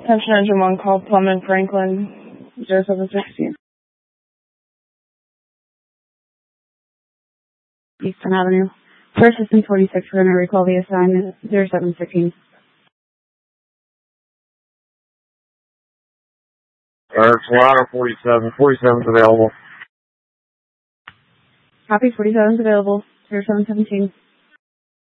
Attention engine 1, call Plum and Franklin, 0716. Eastern Avenue. First System 46, we're going to recall the assignment 0716. Toronto 47. 47's available. Copy, 47's available. 0717.